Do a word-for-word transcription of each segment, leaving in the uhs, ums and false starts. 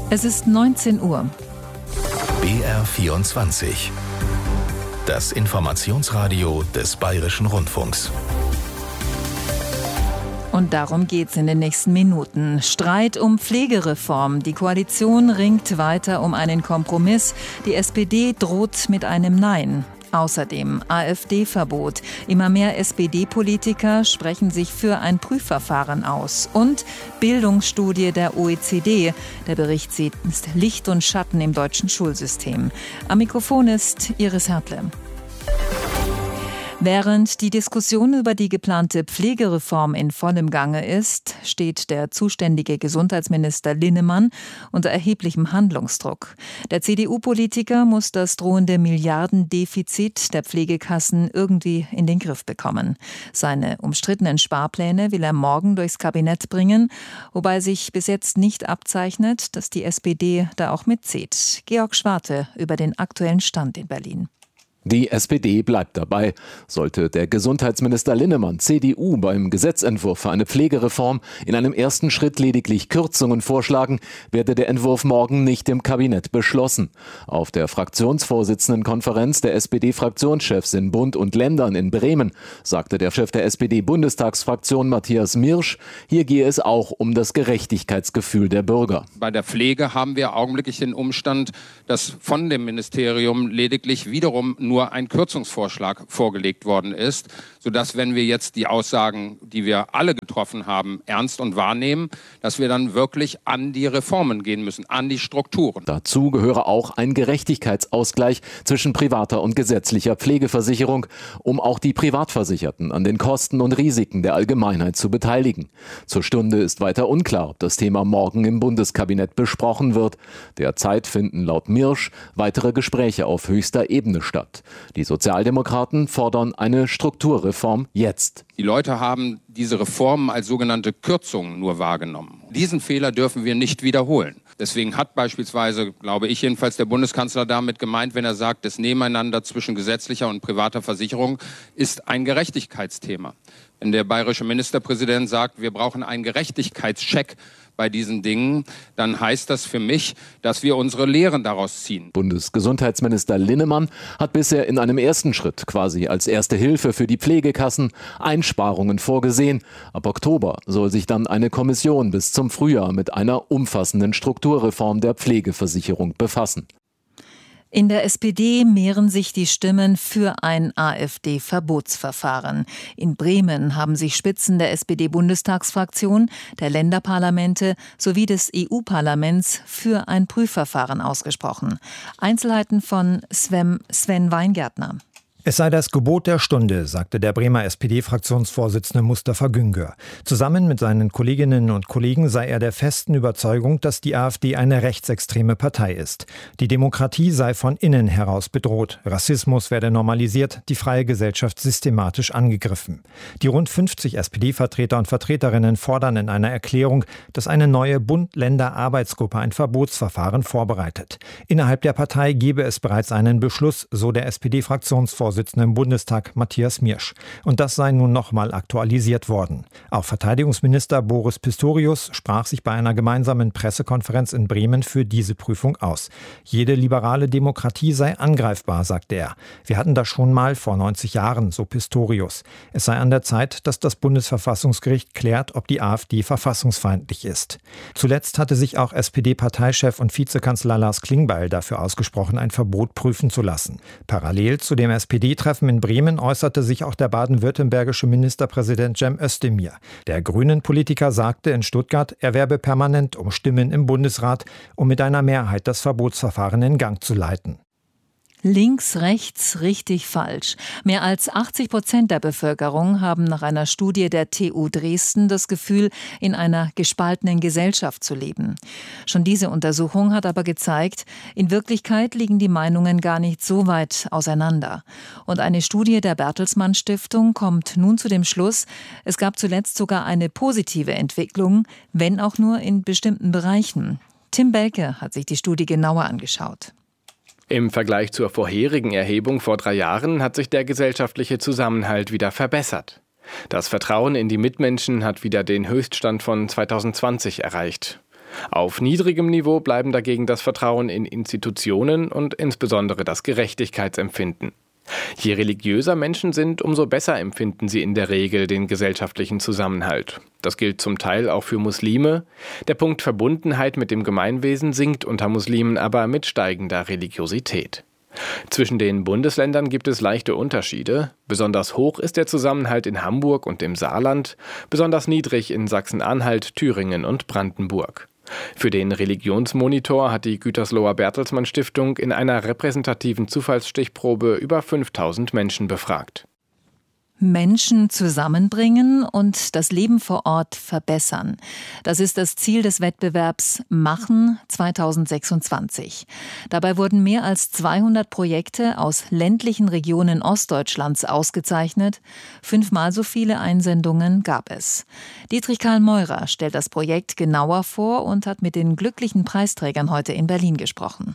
Es ist neunzehn Uhr. B R vierundzwanzig. Das Informationsradio des Bayerischen Rundfunks. Und darum geht's in den nächsten Minuten. Streit um Pflegereform. Die Koalition ringt weiter um einen Kompromiss. Die S P D droht mit einem Nein. Außerdem AfD-Verbot. Immer mehr S P D-Politiker sprechen sich für ein Prüfverfahren aus. Und Bildungsstudie der O E C D. Der Bericht sieht Licht und Schatten im deutschen Schulsystem. Am Mikrofon ist Iris Hertle. Während die Diskussion über die geplante Pflegereform in vollem Gange ist, steht der zuständige Gesundheitsminister Linnemann unter erheblichem Handlungsdruck. Der C D U-Politiker muss das drohende Milliardendefizit der Pflegekassen irgendwie in den Griff bekommen. Seine umstrittenen Sparpläne will er morgen durchs Kabinett bringen, wobei sich bis jetzt nicht abzeichnet, dass die S P D da auch mitzieht. Georg Schwarte über den aktuellen Stand in Berlin. Die S P D bleibt dabei. Sollte der Gesundheitsminister Linnemann, C D U, beim Gesetzentwurf für eine Pflegereform in einem ersten Schritt lediglich Kürzungen vorschlagen, werde der Entwurf morgen nicht im Kabinett beschlossen. Auf der Fraktionsvorsitzendenkonferenz der S P D-Fraktionschefs in Bund und Ländern in Bremen sagte der Chef der S P D-Bundestagsfraktion Matthias Mirsch, hier gehe es auch um das Gerechtigkeitsgefühl der Bürger. Bei der Pflege haben wir augenblicklich den Umstand, dass von dem Ministerium lediglich wiederum nur ein Kürzungsvorschlag vorgelegt worden ist, sodass, wenn wir jetzt die Aussagen, die wir alle getroffen haben, ernst und wahrnehmen, dass wir dann wirklich an die Reformen gehen müssen, an die Strukturen. Dazu gehöre auch ein Gerechtigkeitsausgleich zwischen privater und gesetzlicher Pflegeversicherung, um auch die Privatversicherten an den Kosten und Risiken der Allgemeinheit zu beteiligen. Zur Stunde ist weiter unklar, ob das Thema morgen im Bundeskabinett besprochen wird. Derzeit finden laut Mirsch weitere Gespräche auf höchster Ebene statt. Die Sozialdemokraten fordern eine Strukturreform jetzt. Die Leute haben diese Reformen als sogenannte Kürzungen nur wahrgenommen. Diesen Fehler dürfen wir nicht wiederholen. Deswegen hat beispielsweise, glaube ich jedenfalls, der Bundeskanzler damit gemeint, wenn er sagt, das Nebeneinander zwischen gesetzlicher und privater Versicherung ist ein Gerechtigkeitsthema. Wenn der bayerische Ministerpräsident sagt, wir brauchen einen Gerechtigkeitscheck bei diesen Dingen, dann heißt das für mich, dass wir unsere Lehren daraus ziehen. Bundesgesundheitsminister Linnemann hat bisher in einem ersten Schritt, quasi als erste Hilfe für die Pflegekassen, Einsparungen vorgesehen. Ab Oktober soll sich dann eine Kommission bis zum Frühjahr mit einer umfassenden Strukturreform der Pflegeversicherung befassen. In der S P D mehren sich die Stimmen für ein AfD-Verbotsverfahren. In Bremen haben sich Spitzen der S P D-Bundestagsfraktion, der Länderparlamente sowie des E U-Parlaments für ein Prüfverfahren ausgesprochen. Einzelheiten von Sven, Sven Weingärtner. Es sei das Gebot der Stunde, sagte der Bremer S P D-Fraktionsvorsitzende Mustafa Güngör. Zusammen mit seinen Kolleginnen und Kollegen sei er der festen Überzeugung, dass die AfD eine rechtsextreme Partei ist. Die Demokratie sei von innen heraus bedroht. Rassismus werde normalisiert, die freie Gesellschaft systematisch angegriffen. Die rund fünfzig S P D-Vertreter und Vertreterinnen fordern in einer Erklärung, dass eine neue Bund-Länder-Arbeitsgruppe ein Verbotsverfahren vorbereitet. Innerhalb der Partei gebe es bereits einen Beschluss, so der S P D-Fraktionsvorsitzende im Bundestag Matthias Mirsch. Und das sei nun nochmal aktualisiert worden. Auch Verteidigungsminister Boris Pistorius sprach sich bei einer gemeinsamen Pressekonferenz in Bremen für diese Prüfung aus. Jede liberale Demokratie sei angreifbar, sagte er. Wir hatten das schon mal vor neunzig Jahren, so Pistorius. Es sei an der Zeit, dass das Bundesverfassungsgericht klärt, ob die AfD verfassungsfeindlich ist. Zuletzt hatte sich auch S P D-Parteichef und Vizekanzler Lars Klingbeil dafür ausgesprochen, ein Verbot prüfen zu lassen. Parallel zu dem S P D-Treffen in Bremen äußerte sich auch der baden-württembergische Ministerpräsident Cem Özdemir. Der Grünen-Politiker sagte in Stuttgart, er werbe permanent um Stimmen im Bundesrat, um mit einer Mehrheit das Verbotsverfahren in Gang zu leiten. Links, rechts, richtig, falsch. Mehr als achtzig Prozent der Bevölkerung haben nach einer Studie der T U Dresden das Gefühl, in einer gespaltenen Gesellschaft zu leben. Schon diese Untersuchung hat aber gezeigt, in Wirklichkeit liegen die Meinungen gar nicht so weit auseinander. Und eine Studie der Bertelsmann Stiftung kommt nun zu dem Schluss, es gab zuletzt sogar eine positive Entwicklung, wenn auch nur in bestimmten Bereichen. Tim Belke hat sich die Studie genauer angeschaut. Im Vergleich zur vorherigen Erhebung vor drei Jahren hat sich der gesellschaftliche Zusammenhalt wieder verbessert. Das Vertrauen in die Mitmenschen hat wieder den Höchststand von zweitausendzwanzig erreicht. Auf niedrigem Niveau bleiben dagegen das Vertrauen in Institutionen und insbesondere das Gerechtigkeitsempfinden. Je religiöser Menschen sind, umso besser empfinden sie in der Regel den gesellschaftlichen Zusammenhalt. Das gilt zum Teil auch für Muslime. Der Punkt Verbundenheit mit dem Gemeinwesen sinkt unter Muslimen aber mit steigender Religiosität. Zwischen den Bundesländern gibt es leichte Unterschiede. Besonders hoch ist der Zusammenhalt in Hamburg und im Saarland, besonders niedrig in Sachsen-Anhalt, Thüringen und Brandenburg. Für den Religionsmonitor hat die Gütersloher Bertelsmann Stiftung in einer repräsentativen Zufallsstichprobe über fünftausend Menschen befragt. Menschen zusammenbringen und das Leben vor Ort verbessern. Das ist das Ziel des Wettbewerbs Machen zweitausendsechsundzwanzig. Dabei wurden mehr als zweihundert Projekte aus ländlichen Regionen Ostdeutschlands ausgezeichnet. Fünfmal so viele Einsendungen gab es. Dietrich Karl Meurer stellt das Projekt genauer vor und hat mit den glücklichen Preisträgern heute in Berlin gesprochen.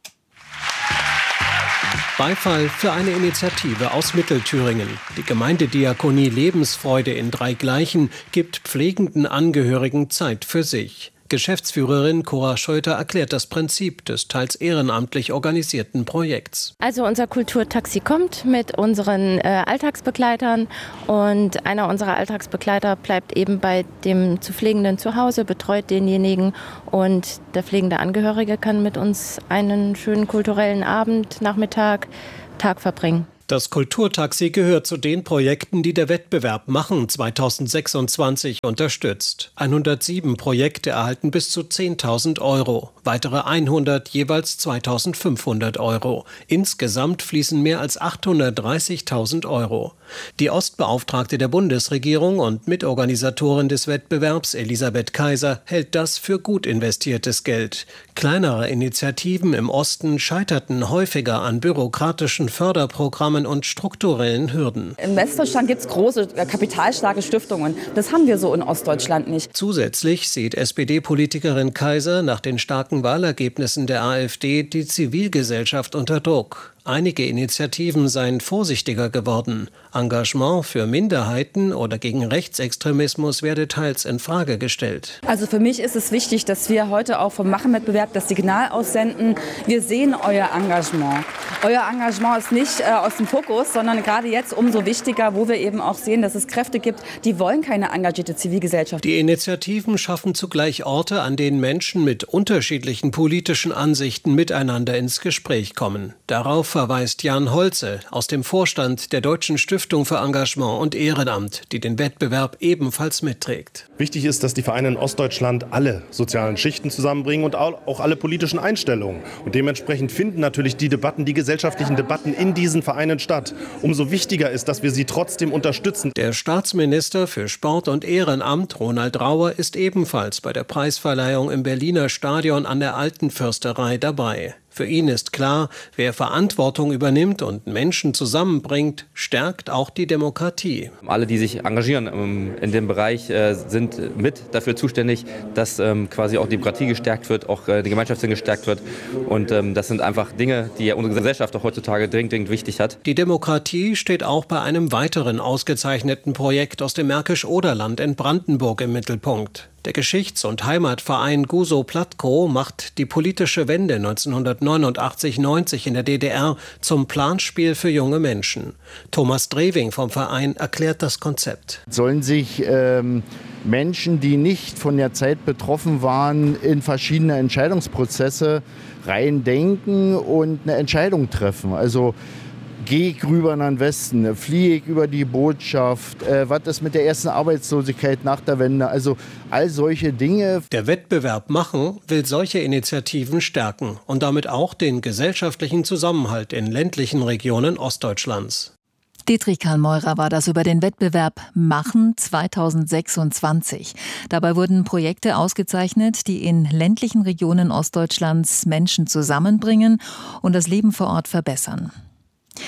Beifall für eine Initiative aus Mittelthüringen. Die Gemeindediakonie Lebensfreude in Dreigleichen gibt pflegenden Angehörigen Zeit für sich. Geschäftsführerin Cora Scheuter erklärt das Prinzip des teils ehrenamtlich organisierten Projekts. Also unser Kulturtaxi kommt mit unseren äh, Alltagsbegleitern und einer unserer Alltagsbegleiter bleibt eben bei dem zu Pflegenden zu Hause, betreut denjenigen und der pflegende Angehörige kann mit uns einen schönen kulturellen Abend, Nachmittag, Tag verbringen. Das Kulturtaxi gehört zu den Projekten, die der Wettbewerb Machen zweitausendsechsundzwanzig unterstützt. hundertsieben Projekte erhalten bis zu zehntausend Euro, weitere hundert jeweils zweitausendfünfhundert Euro. Insgesamt fließen mehr als achthundertdreißigtausend Euro. Die Ostbeauftragte der Bundesregierung und Mitorganisatorin des Wettbewerbs, Elisabeth Kaiser, hält das für gut investiertes Geld. Kleinere Initiativen im Osten scheiterten häufiger an bürokratischen Förderprogrammen und strukturellen Hürden. In Westdeutschland gibt es große, kapitalstarke Stiftungen. Das haben wir so in Ostdeutschland nicht. Zusätzlich sieht S P D-Politikerin Kaiser nach den starken Wahlergebnissen der AfD die Zivilgesellschaft unter Druck. Einige Initiativen seien vorsichtiger geworden. Engagement für Minderheiten oder gegen Rechtsextremismus werde teils in Frage gestellt. Also für mich ist es wichtig, dass wir heute auch vom Machenwettbewerb das Signal aussenden. Wir sehen euer Engagement. Euer Engagement ist nicht äh, aus dem Fokus, sondern gerade jetzt umso wichtiger, wo wir eben auch sehen, dass es Kräfte gibt, die wollen keine engagierte Zivilgesellschaft. Die Initiativen schaffen zugleich Orte, an denen Menschen mit unterschiedlichen politischen Ansichten miteinander ins Gespräch kommen. Darauf verweist Jan Holze aus dem Vorstand der Deutschen Stiftung für Engagement und Ehrenamt, die den Wettbewerb ebenfalls mitträgt. Wichtig ist, dass die Vereine in Ostdeutschland alle sozialen Schichten zusammenbringen und auch alle politischen Einstellungen. Und dementsprechend finden natürlich die Debatten, die gesellschaftlichen Debatten in diesen Vereinen statt. Umso wichtiger ist, dass wir sie trotzdem unterstützen. Der Staatsminister für Sport und Ehrenamt, Ronald Rauer, ist ebenfalls bei der Preisverleihung im Berliner Stadion an der Alten Försterei dabei. Für ihn ist klar, wer Verantwortung übernimmt und Menschen zusammenbringt, stärkt auch die Demokratie. Alle, die sich engagieren in dem Bereich, sind mit dafür zuständig, dass quasi auch Demokratie gestärkt wird, auch die Gemeinschaftssinn gestärkt wird. Und das sind einfach Dinge, die unsere Gesellschaft auch heutzutage dringend, dringend wichtig hat. Die Demokratie steht auch bei einem weiteren ausgezeichneten Projekt aus dem Märkisch-Oderland in Brandenburg im Mittelpunkt. Der Geschichts- und Heimatverein Guso Platko macht die politische Wende neunzehnhundertneunundachtzig neunzig in der D D R zum Planspiel für junge Menschen. Thomas Drewing vom Verein erklärt das Konzept. Sollen sich ähm, Menschen, die nicht von der Zeit betroffen waren, in verschiedene Entscheidungsprozesse reindenken und eine Entscheidung treffen. Also gehe ich rüber in den Westen, fliehe ich über die Botschaft, äh, was ist mit der ersten Arbeitslosigkeit nach der Wende, also all solche Dinge. Der Wettbewerb Machen will solche Initiativen stärken und damit auch den gesellschaftlichen Zusammenhalt in ländlichen Regionen Ostdeutschlands. Dietrich Karl Meurer war das über den Wettbewerb Machen zweitausendsechsundzwanzig. Dabei wurden Projekte ausgezeichnet, die in ländlichen Regionen Ostdeutschlands Menschen zusammenbringen und das Leben vor Ort verbessern.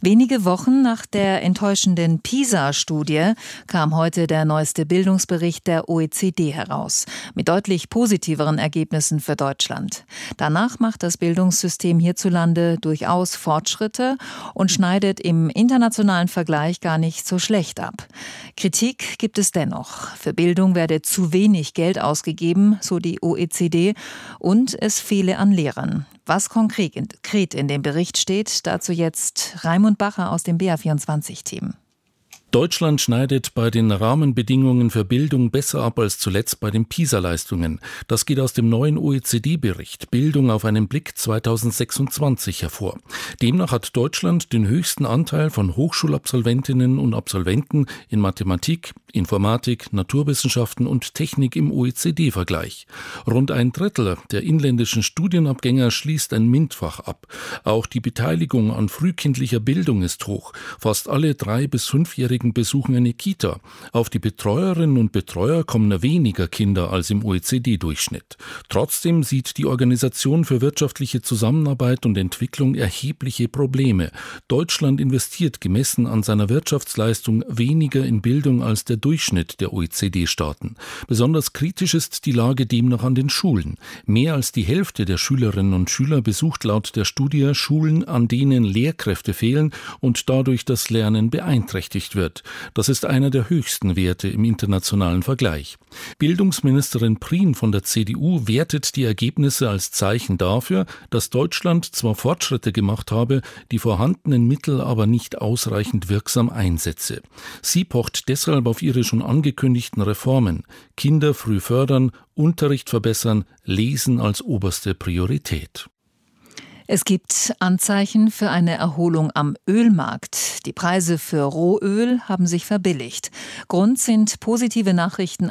Wenige Wochen nach der enttäuschenden PISA-Studie kam heute der neueste Bildungsbericht der O E C D heraus, mit deutlich positiveren Ergebnissen für Deutschland. Danach macht das Bildungssystem hierzulande durchaus Fortschritte und schneidet im internationalen Vergleich gar nicht so schlecht ab. Kritik gibt es dennoch. Für Bildung werde zu wenig Geld ausgegeben, so die O E C D, und es fehle an Lehrern. Was konkret in dem Bericht steht, dazu jetzt Raimund Bacher aus dem B R vierundzwanzig-Team. Deutschland schneidet bei den Rahmenbedingungen für Bildung besser ab als zuletzt bei den PISA-Leistungen. Das geht aus dem neuen O E C D-Bericht Bildung auf einen Blick zweitausendsechsundzwanzig hervor. Demnach hat Deutschland den höchsten Anteil von Hochschulabsolventinnen und Absolventen in Mathematik, Informatik, Naturwissenschaften und Technik im O E C D-Vergleich. Rund ein Drittel der inländischen Studienabgänger schließt ein MINT-Fach ab. Auch die Beteiligung an frühkindlicher Bildung ist hoch. Fast alle drei- bis fünfjährigen besuchen eine Kita. Auf die Betreuerinnen und Betreuer kommen weniger Kinder als im O E C D-Durchschnitt. Trotzdem sieht die Organisation für wirtschaftliche Zusammenarbeit und Entwicklung erhebliche Probleme. Deutschland investiert gemessen an seiner Wirtschaftsleistung weniger in Bildung als der Durchschnitt der O E C D-Staaten. Besonders kritisch ist die Lage demnach an den Schulen. Mehr als die Hälfte der Schülerinnen und Schüler besucht laut der Studie Schulen, an denen Lehrkräfte fehlen und dadurch das Lernen beeinträchtigt wird. Das ist einer der höchsten Werte im internationalen Vergleich. Bildungsministerin Prien von der C D U wertet die Ergebnisse als Zeichen dafür, dass Deutschland zwar Fortschritte gemacht habe, die vorhandenen Mittel aber nicht ausreichend wirksam einsetze. Sie pocht deshalb auf ihre schon angekündigten Reformen: Kinder früh fördern, Unterricht verbessern, Lesen als oberste Priorität. Es gibt Anzeichen für eine Erholung am Ölmarkt. Die Preise für Rohöl haben sich verbilligt. Grund sind positive Nachrichten